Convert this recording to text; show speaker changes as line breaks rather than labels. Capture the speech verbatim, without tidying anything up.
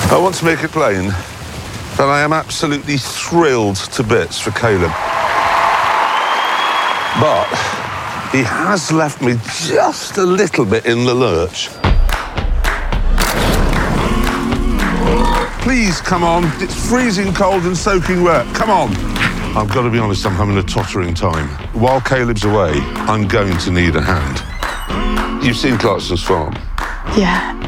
I want to make it plain that I am absolutely thrilled to bits for Caleb. But he has left me just a little bit in the lurch. Please, come on. It's freezing cold and soaking wet. Come on. I've got to be honest, I'm having a tottering time. While Caleb's away, I'm going to need a hand. You've seen Clarkson's farm?
Yeah.